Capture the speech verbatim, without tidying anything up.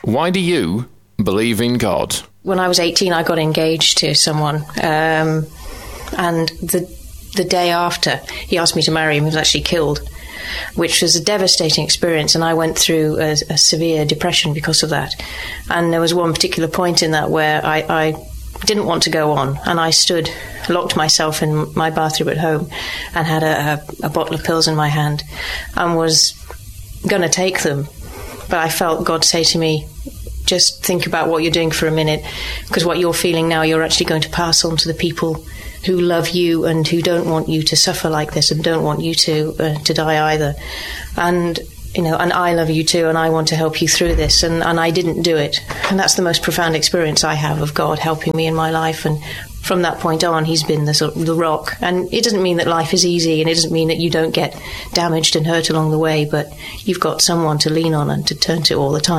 Why do you believe in God? When I was eighteen, I got engaged to someone, um, and the the day after he asked me to marry him, he was actually killed, which was a devastating experience, and I went through a, a severe depression because of that. And there was one particular point in that where I, I didn't want to go on, and I stood, locked myself in my bathroom at home and had a, a, a bottle of pills in my hand and was going to take them. But I felt God say to me, just think about what you're doing for a minute, because what you're feeling now, you're actually going to pass on to the people who love you and who don't want you to suffer like this and don't want you to uh, to die either. And, you know, and I love you too, and I want to help you through this. And, and I didn't do it. And that's the most profound experience I have of God helping me in my life. And from that point on, he's been the, sort of, the rock. And it doesn't mean that life is easy, and it doesn't mean that you don't get damaged and hurt along the way, but you've got someone to lean on and to turn to all the time.